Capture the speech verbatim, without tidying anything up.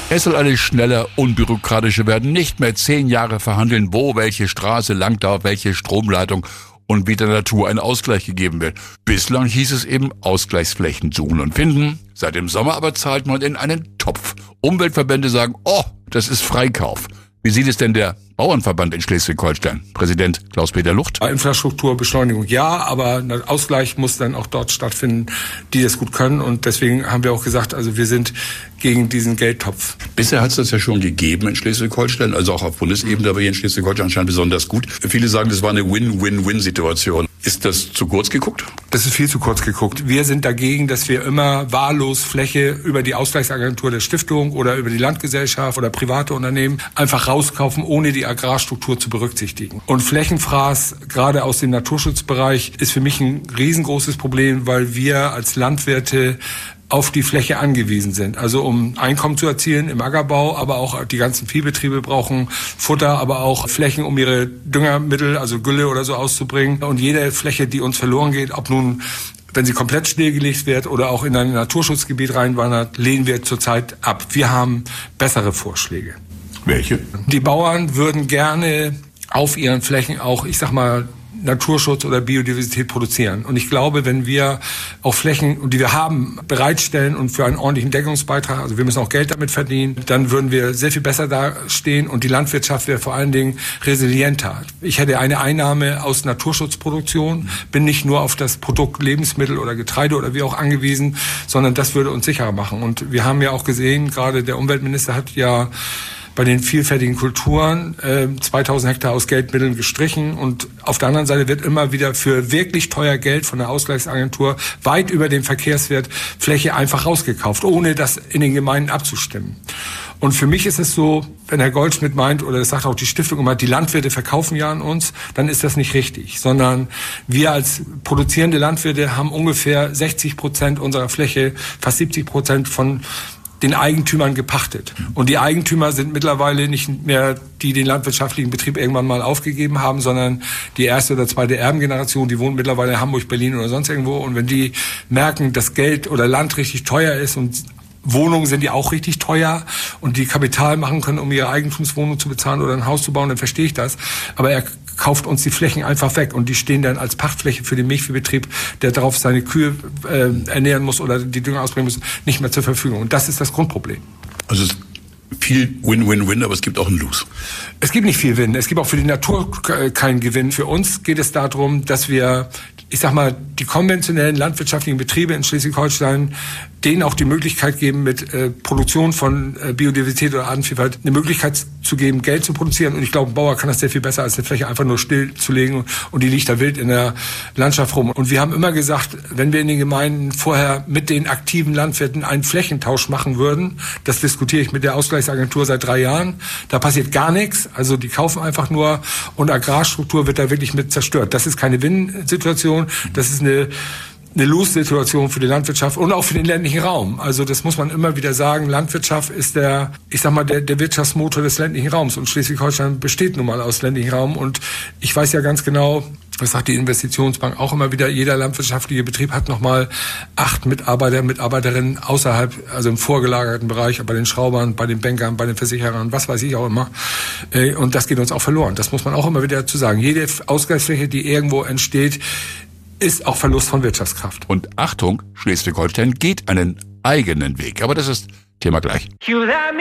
Es soll alles schneller, unbürokratischer werden. Nicht mehr zehn Jahre verhandeln, wo welche Straße lang darf, welche Stromleitung und wie der Natur ein Ausgleich gegeben wird. Bislang hieß es eben Ausgleichsflächen suchen und finden. Seit dem Sommer aber zahlt man in einen Topf. Umweltverbände sagen, oh, das ist Freikauf. Wie sieht es denn der Bauernverband in Schleswig-Holstein? Präsident Klaus-Peter Lucht. Infrastrukturbeschleunigung ja, aber ein Ausgleich muss dann auch dort stattfinden, die das gut können. Und deswegen haben wir auch gesagt, also wir sind gegen diesen Geldtopf. Bisher hat es das ja schon gegeben in Schleswig-Holstein, also auch auf Bundesebene, aber hier in Schleswig-Holstein anscheinend besonders gut. Viele sagen, das war eine Win-Win-Win-Situation. Ist das zu kurz geguckt? Das ist viel zu kurz geguckt. Wir sind dagegen, dass wir immer wahllos Fläche über die Ausgleichsagentur der Stiftung oder über die Landgesellschaft oder private Unternehmen einfach rauskaufen, ohne die Agrarstruktur zu berücksichtigen. Und Flächenfraß, gerade aus dem Naturschutzbereich, ist für mich ein riesengroßes Problem, weil wir als Landwirte auf die Fläche angewiesen sind. Also um Einkommen zu erzielen im Ackerbau, aber auch die ganzen Viehbetriebe brauchen Futter, aber auch Flächen, um ihre Düngermittel, also Gülle oder so auszubringen. Und jede Fläche, die uns verloren geht, ob nun wenn sie komplett stillgelegt wird oder auch in ein Naturschutzgebiet reinwandert, lehnen wir zurzeit ab. Wir haben bessere Vorschläge. Welche? Die Bauern würden gerne auf ihren Flächen auch, ich sag mal, Naturschutz oder Biodiversität produzieren. Und ich glaube, wenn wir auch Flächen, die wir haben, bereitstellen und für einen ordentlichen Deckungsbeitrag, also wir müssen auch Geld damit verdienen, dann würden wir sehr viel besser dastehen und die Landwirtschaft wäre vor allen Dingen resilienter. Ich hätte eine Einnahme aus Naturschutzproduktion, bin nicht nur auf das Produkt Lebensmittel oder Getreide oder wie auch angewiesen, sondern das würde uns sicherer machen. Und wir haben ja auch gesehen, gerade der Umweltminister hat ja bei den vielfältigen Kulturen äh, zweitausend Hektar aus Geldmitteln gestrichen und auf der anderen Seite wird immer wieder für wirklich teuer Geld von der Ausgleichsagentur weit über den Verkehrswert Fläche einfach rausgekauft, ohne das in den Gemeinden abzustimmen. Und für mich ist es so, wenn Herr Goldschmidt meint, oder das sagt auch die Stiftung immer, die Landwirte verkaufen ja an uns, dann ist das nicht richtig, sondern wir als produzierende Landwirte haben ungefähr sechzig Prozent unserer Fläche, fast siebzig Prozent von den Eigentümern gepachtet. Und die Eigentümer sind mittlerweile nicht mehr die, die den landwirtschaftlichen Betrieb irgendwann mal aufgegeben haben, sondern die erste oder zweite Erbengeneration, die wohnen mittlerweile in Hamburg, Berlin oder sonst irgendwo. Und wenn die merken, dass Geld oder Land richtig teuer ist und Wohnungen sind ja auch richtig teuer und die Kapital machen können, um ihre Eigentumswohnung zu bezahlen oder ein Haus zu bauen, dann verstehe ich das. Aber er kauft uns die Flächen einfach weg und die stehen dann als Pachtfläche für den Milchviehbetrieb, der darauf seine Kühe äh, ernähren muss oder die Dünger ausbringen muss, nicht mehr zur Verfügung. Und das ist das Grundproblem. Also es ist viel Win-Win-Win, aber es gibt auch einen Lose. Es gibt nicht viel Win. Es gibt auch für die Natur keinen Gewinn. Für uns geht es darum, dass wir, ich sag mal, die konventionellen landwirtschaftlichen Betriebe in Schleswig-Holstein denen auch die Möglichkeit geben, mit äh, Produktion von äh, Biodiversität oder Artenvielfalt eine Möglichkeit zu geben, Geld zu produzieren. Und ich glaube, ein Bauer kann das sehr viel besser, als eine Fläche einfach nur stillzulegen und die liegt da wild in der Landschaft rum. Und wir haben immer gesagt, wenn wir in den Gemeinden vorher mit den aktiven Landwirten einen Flächentausch machen würden, das diskutiere ich mit der Ausgleichsagentur seit drei Jahren, da passiert gar nichts. Also die kaufen einfach nur und Agrarstruktur wird da wirklich mit zerstört. Das ist keine Win-Situation, das ist eine eine Lose-Situation für die Landwirtschaft und auch für den ländlichen Raum. Also das muss man immer wieder sagen. Landwirtschaft ist der, ich sag mal, der, der Wirtschaftsmotor des ländlichen Raums. Und Schleswig-Holstein besteht nun mal aus ländlichem Raum. Und ich weiß ja ganz genau, das sagt die Investitionsbank auch immer wieder, jeder landwirtschaftliche Betrieb hat nochmal acht Mitarbeiter, Mitarbeiterinnen außerhalb, also im vorgelagerten Bereich, bei den Schraubern, bei den Bankern, bei den Versicherern, was weiß ich auch immer. Und das geht uns auch verloren. Das muss man auch immer wieder dazu sagen. Jede Ausgleichsfläche, die irgendwo entsteht, ist auch Verlust von Wirtschaftskraft. Und Achtung, Schleswig-Holstein geht einen eigenen Weg. Aber das ist Thema gleich.